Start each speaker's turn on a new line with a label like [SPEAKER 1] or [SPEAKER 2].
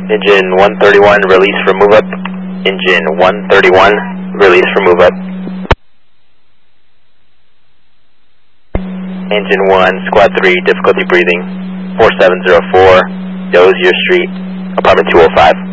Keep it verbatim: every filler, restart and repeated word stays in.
[SPEAKER 1] Engine one thirty-one, release for move up. Engine one thirty-one, release for move up. Engine one, Squad three, difficulty breathing. four seven zero four, Dozier Street, apartment two oh five.